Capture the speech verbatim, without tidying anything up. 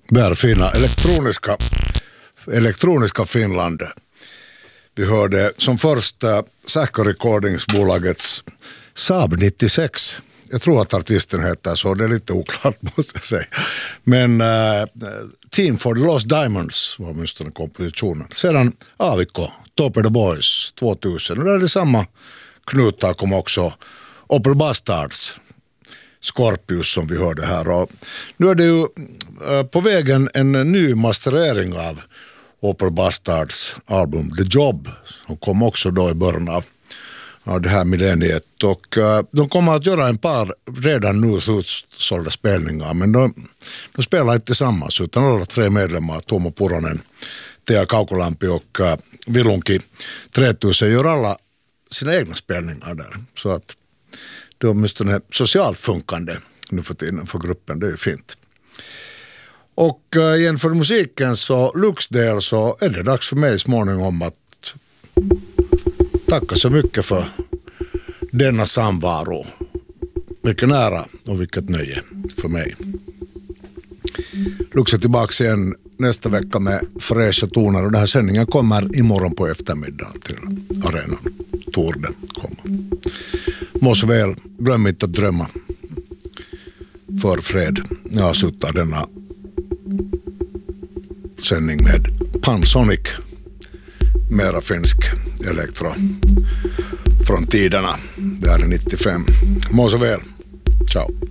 Där fina elektroniska, elektroniska Finland. Vi hörde som första säkerhetsrekordingsbolagets Saab nittiosex. Jag tror att artisten heter så, det är lite oklart måste jag säga. Men äh, Team for the Lost Diamonds var åtminstone kompositionen. Sedan Avikko, Top of the Boys tvåtusen. Och där är det samma knutar kom också Opel Bastards, Scorpius som vi hörde här. Och nu är det ju äh, på vägen en ny masterering av Opel Bastards album The Job som kom också då i början av, av det här millenniet. Och uh, de kommer att göra en par redan nu utsålda spelningar, men de, de spelar inte tillsammans utan alla tre medlemmar, Tomo Puronen, Tea Kaukolampi och uh, Vilunki tretusen gör alla sina egna spelningar där. Så att det är åtminstone socialt funkande nu för tiden för gruppen, det är ju fint. Och uh, igen för musiken så Lux del så är det dags för mig småningom att tacka så mycket för denna samvaro. Vilken ära och vilket nöje för mig. Lux är tillbaka igen nästa vecka med fräscha toner och den här sändningen kommer imorgon på eftermiddag till arenan. Torde komma. Må så väl, glöm inte att drömma för fred. Jag avslutar denna sändning med Pansonic, mera finsk elektro från tiderna. Det är nittiofem. Må så väl. Ciao.